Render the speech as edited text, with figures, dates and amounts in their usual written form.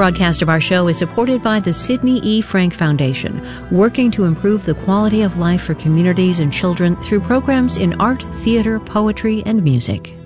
broadcast of our show is supported by the Sidney E. Frank Foundation, working to improve the quality of life for communities and children through programs in art, theater, poetry, and music.